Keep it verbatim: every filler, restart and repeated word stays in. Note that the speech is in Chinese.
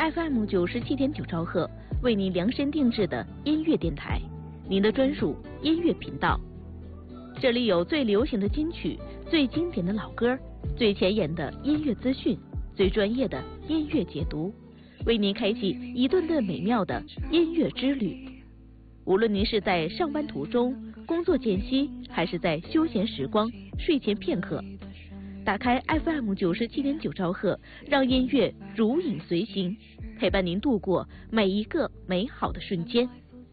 F M 九十七点九兆赫，为您量身定制的音乐电台，您的专属音乐频道。这里有最流行的金曲、最经典的老歌、最前沿的音乐资讯、最专业的音乐解读，为您开启一顿顿美妙的音乐之旅。无论您是在上班途中、工作间隙，还是在休闲时光、睡前片刻，打开 F M 九十七点九兆赫，让音乐如影随形，陪伴您度过每一个美好的瞬间。